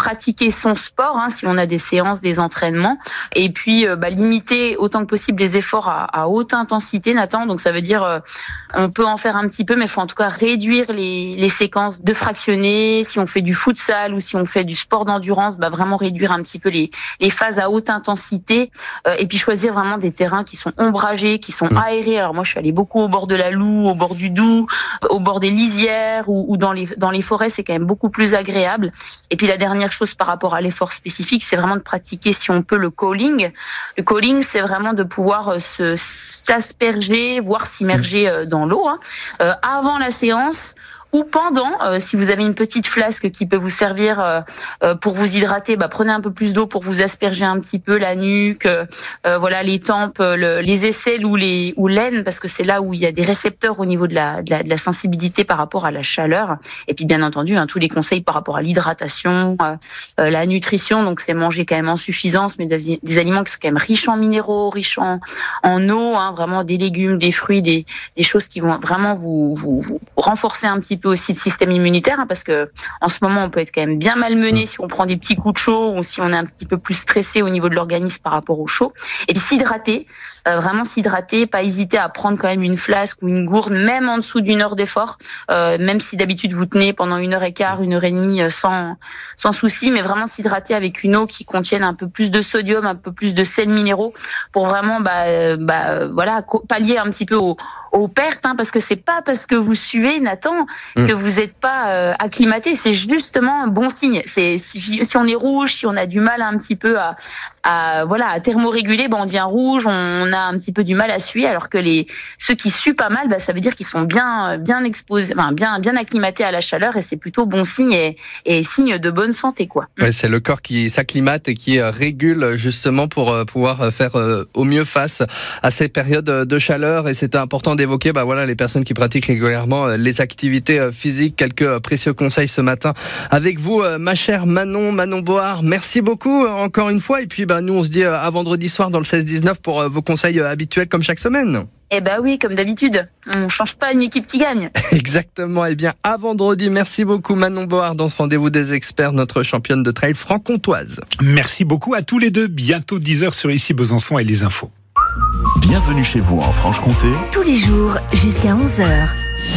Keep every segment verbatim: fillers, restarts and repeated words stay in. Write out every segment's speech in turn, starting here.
pratiquer son sport, hein, si on a des séances, des entraînements, et puis euh, bah, limiter autant que possible les efforts à, à haute intensité, Nathan. Donc ça veut dire euh, on peut en faire un petit peu, mais il faut en tout cas réduire les, les séquences de fractionnés. Si on fait du futsal ou si on fait du sport d'endurance, bah, vraiment réduire un petit peu les, les phases à haute intensité, euh, et puis choisir vraiment des terrains qui sont ombragés, qui sont aérés. Alors moi je suis allée beaucoup au bord de la Loue, au bord du Doubs, au bord des lisières ou, ou dans les dans les forêts, c'est quand même beaucoup plus agréable. Et puis la dernière chose par rapport à l'effort spécifique, c'est vraiment de pratiquer, si on peut, le cawling. Le cawling, c'est vraiment de pouvoir se s'asperger, voire s'immerger dans l'eau, hein, euh, avant la séance ou pendant. Euh, si vous avez une petite flasque qui peut vous servir euh, euh, pour vous hydrater, bah, prenez un peu plus d'eau pour vous asperger un petit peu la nuque, euh, euh, voilà, les tempes, le, les aisselles ou les ou l'aine, parce que c'est là où il y a des récepteurs au niveau de la, de la, de la sensibilité par rapport à la chaleur. Et puis bien entendu, hein, tous les conseils par rapport à l'hydratation, euh, euh, la nutrition. Donc c'est manger quand même en suffisance, mais des, des aliments qui sont quand même riches en minéraux, riches en, en eau, hein, vraiment des légumes, des fruits, des, des choses qui vont vraiment vous, vous, vous renforcer un petit peu aussi le système immunitaire, hein, parce que en ce moment on peut être quand même bien malmené si on prend des petits coups de chaud ou si on est un petit peu plus stressé au niveau de l'organisme par rapport au chaud. Et puis s'hydrater, euh, vraiment s'hydrater, pas hésiter à prendre quand même une flasque ou une gourde, même en dessous d'une heure d'effort, euh, même si d'habitude vous tenez pendant une heure et quart, une heure et demie sans sans souci, mais vraiment s'hydrater avec une eau qui contienne un peu plus de sodium, un peu plus de sels minéraux, pour vraiment bah, bah voilà pallier un petit peu au aux pertes, hein, parce que c'est pas parce que vous suez, Nathan, mmh. que vous n'êtes pas euh, acclimaté. C'est justement un bon signe. C'est si, si on est rouge, si on a du mal un petit peu à, à voilà à thermoréguler, ben on devient rouge, on a un petit peu du mal à suer. Alors que les ceux qui suent pas mal, ben ça veut dire qu'ils sont bien bien exposés, enfin bien bien acclimatés à la chaleur, et c'est plutôt bon signe et, et signe de bonne santé, quoi. Ouais, c'est le corps qui s'acclimate et qui régule justement pour pouvoir faire au mieux face à ces périodes de chaleur. Et c'était important d'évoquer bah voilà les personnes qui pratiquent régulièrement les activités physiques. Quelques précieux conseils ce matin avec vous, ma chère Manon Manon Board. Merci beaucoup encore une fois, et puis bah nous on se dit à vendredi soir dans le seize dix-neuf pour vos conseils habituels comme chaque semaine. Eh ben oui, comme d'habitude, on change pas une équipe qui gagne. Exactement. Eh bien, à vendredi. Merci beaucoup Manon Board dans ce rendez-vous des experts, notre championne de trail franc-comtoise. Merci beaucoup à tous les deux. Bientôt dix heures sur Ici Besançon et les infos. Bienvenue chez vous en Franche-Comté. Tous les jours jusqu'à onze heures.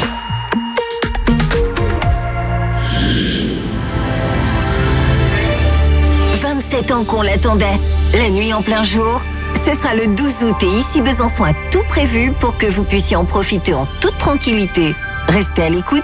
vingt-sept ans qu'on l'attendait. La nuit en plein jour. Ce sera le douze août et Ici Besançon a tout prévu pour que vous puissiez en profiter en toute tranquillité. Restez à l'écoute.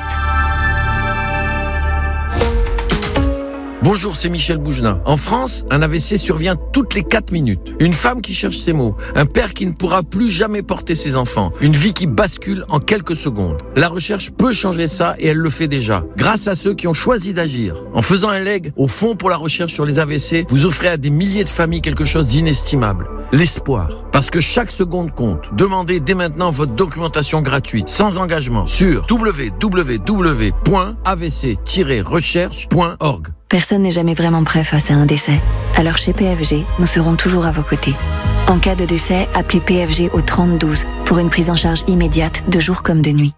Bonjour, c'est Michel Bougenat. En France, un A V C survient toutes les quatre minutes. Une femme qui cherche ses mots, un père qui ne pourra plus jamais porter ses enfants, une vie qui bascule en quelques secondes. La recherche peut changer ça et elle le fait déjà, grâce à ceux qui ont choisi d'agir. En faisant un leg au Fonds pour la recherche sur les A V C, vous offrez à des milliers de familles quelque chose d'inestimable. L'espoir. Parce que chaque seconde compte. Demandez dès maintenant votre documentation gratuite, sans engagement, sur w w w point a v c tiret recherche point org. Personne n'est jamais vraiment prêt face à un décès. Alors chez P F G, nous serons toujours à vos côtés. En cas de décès, appelez P F G au trente douze pour une prise en charge immédiate de jour comme de nuit.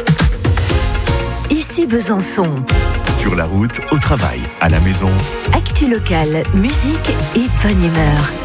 Ici Besançon. Sur la route, au travail, à la maison. Actu locale, musique et bonne humeur.